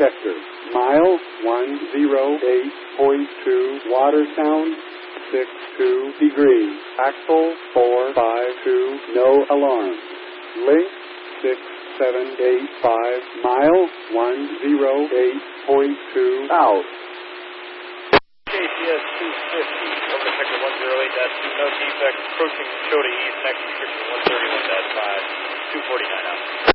sector. Mile 108.2, water sound 62 degrees. Axle 452, no alarm. Link 6785, mile 108.2 out. KCS 250, over to sector 108-2, no defects, approaching Chota East, next restriction 131-5, 249 out.